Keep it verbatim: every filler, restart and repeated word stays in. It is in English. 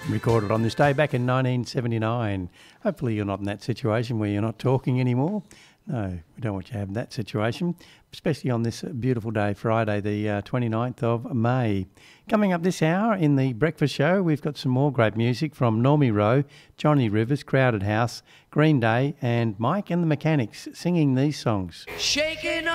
Recorded on this day back in nineteen seventy-nine. Hopefully you're not in that situation where you're not talking anymore. No, we don't want you to have that situation, especially on this beautiful day, Friday, the uh, twenty-ninth of May. Coming up this hour in the breakfast show, we've got some more great music from Normie Rowe, Johnny Rivers, Crowded House, Green Day, and Mike and the Mechanics singing these songs. Shaking